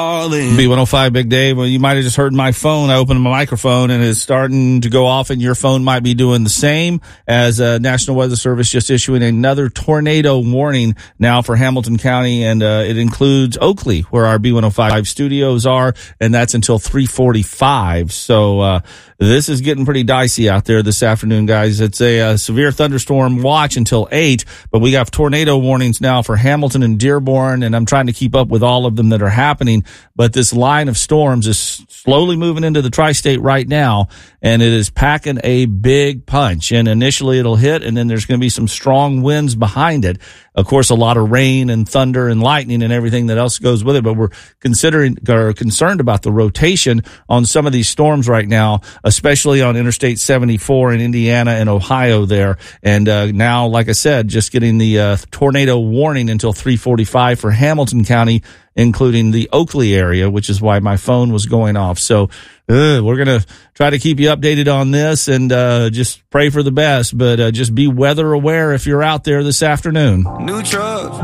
B105 Big Dave. Well, you might have just heard my phone. I opened my microphone and it's starting to go off, and your phone might be doing the same, as National Weather Service just issuing another tornado warning now for Hamilton County, and it includes Oakley, where our B105 studios are, and that's until 3:45. So this is getting pretty dicey out there this afternoon, guys. It's a severe thunderstorm watch until 8, but we got tornado warnings now for Hamilton and Dearborn, and I'm trying to keep up with all of them that are happening. But this line of storms is slowly moving into the tri-state right now, and it is packing a big punch. And initially it'll hit, and then there's going to be some strong winds behind it. Of course, a lot of rain and thunder and lightning and everything that else goes with it. But we're concerned about the rotation on some of these storms right now, especially on Interstate 74 in Indiana and Ohio there. And now, like I said, just getting the tornado warning until 3:45 for Hamilton County, including the Oakley area, which is why my phone was going off. So we're going to try to keep you updated on this, and just pray for the best. But just be weather aware if you're out there this afternoon. New truck.